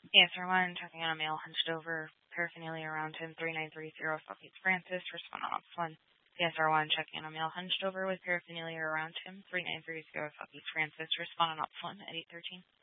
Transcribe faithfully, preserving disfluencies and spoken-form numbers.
Answer one, checking on a male hunched over, paraphernalia around him, three nine three zero, Southeast Francis, respond on ops one. Answer one, checking on a male hunched over with paraphernalia around him, three nine three zero, Southeast Francis, respond on ops one at eight thirteen.